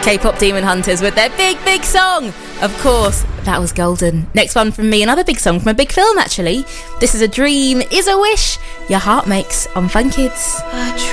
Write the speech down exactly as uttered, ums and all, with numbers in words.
K-pop Demon Hunters with their big, big song. Of course, that was golden. Next one from me, another big song from a big film, actually. This is A Dream Is a Wish, Your Heart Makes on Fun Kids.